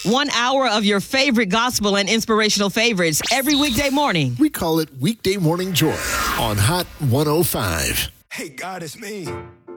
1 hour of your favorite gospel and inspirational favorites every weekday morning. We call it Weekday Morning Joy on Hot 105. Hey, God, it's me.